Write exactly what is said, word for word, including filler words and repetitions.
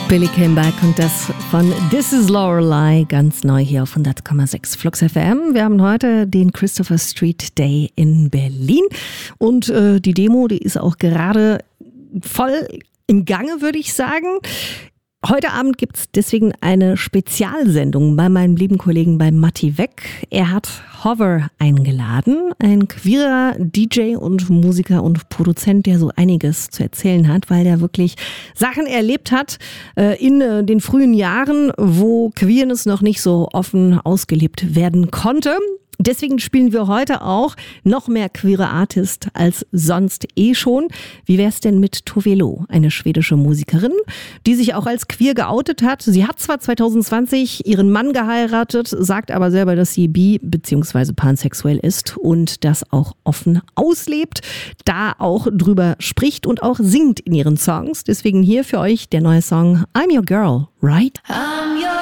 Billy came back und das von This is Lorelei, ganz neu hier auf hundert Komma sechs Flux F M. Wir haben heute den Christopher Street Day in Berlin und äh, die Demo, die ist auch gerade voll im Gange, würde ich sagen. Heute Abend gibt es deswegen eine Spezialsendung bei meinem lieben Kollegen bei Matti Weck. Er hat Hover eingeladen, ein queerer D J und Musiker und Produzent, der so einiges zu erzählen hat, weil der wirklich Sachen erlebt hat äh, in äh, den frühen Jahren, wo Queerness noch nicht so offen ausgelebt werden konnte. Deswegen spielen wir heute auch noch mehr queere Artists als sonst eh schon. Wie wär's denn mit Tove Lo, eine schwedische Musikerin, die sich auch als queer geoutet hat. Sie hat zwar zwanzig zwanzig ihren Mann geheiratet, sagt aber selber, dass sie bi- bzw. pansexuell ist und das auch offen auslebt, da auch drüber spricht und auch singt in ihren Songs. Deswegen hier für euch der neue Song I'm Your Girl, Right? I'm your